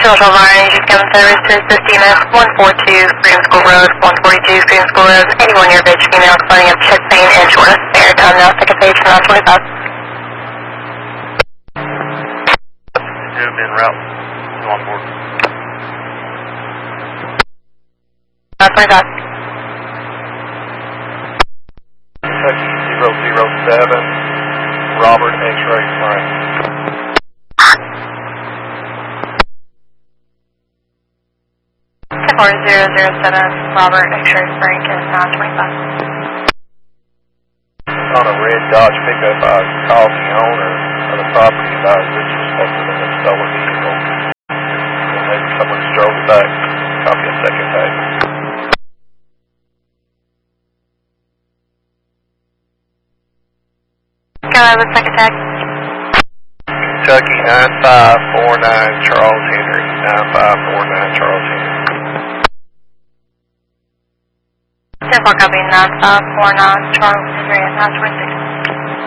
Social Line, just coming service to Sistina, 142 Freedom School Road, 142 Freedom School Road, anyone near bitch female, flooding up chest pain and shortness of air, down now, second page, 925. Moved in route, still on board. 925. Kentucky 007, Robert X-Ray Frank. 4007, Robert X-Ray Frank is 925. On a red Dodge pickup, I called the owner of the property about which suspected in a stolen vehicle. And maybe someone just drove it back. Copy a second tag. Can I have a second tag? Kentucky 9549 Charles Henry. 9549 Charles Henry. 10-4 copy, 9549 Charles Henry at 926.